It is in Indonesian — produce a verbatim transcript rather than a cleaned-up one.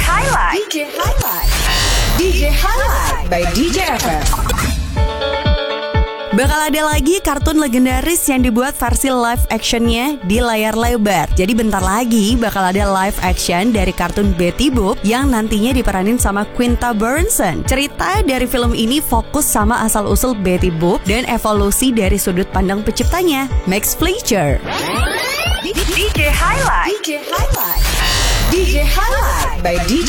Highlight. D J Highlight. D J Highlight by D J F M. Bakal ada lagi kartun legendaris yang dibuat versi live actionnya di layar lebar. Jadi bentar lagi bakal ada live action dari kartun Betty Boop yang nantinya diperanin sama Quinta Brunson. Cerita dari film ini fokus sama asal-usul Betty Boop dan evolusi dari sudut pandang penciptanya, Max Fleischer. D J Highlight. D J Highlight. D J Highlight by D J